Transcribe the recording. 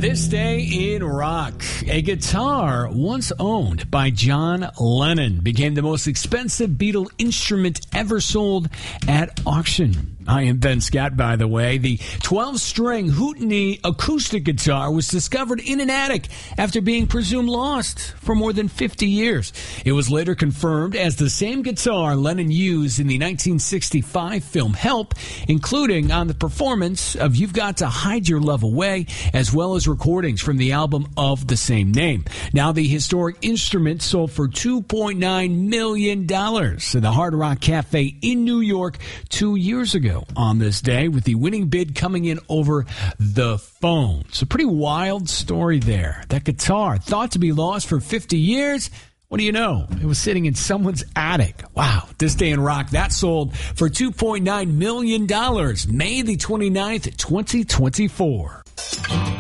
This day in rock, a guitar once owned by John Lennon became the most expensive Beatle instrument ever sold at auction. I am Ben Scott, by the way. The 12-string Hootney acoustic guitar was discovered in an attic after being presumed lost for more than 50 years. It was later confirmed as the same guitar Lennon used in the 1965 film Help, including on the performance of You've Got to Hide Your Love Away, as well as recordings from the album of the same name. Now, the historic instrument sold for $2.9 million in the Hard Rock Cafe in New York 2 years ago on this day, with the winning bid coming in over the phone. It's a pretty wild story there. That guitar, thought to be lost for 50 years, what do you know? It was sitting in someone's attic. Wow. This day in rock, that sold for $2.9 million, May the 29th, 2024.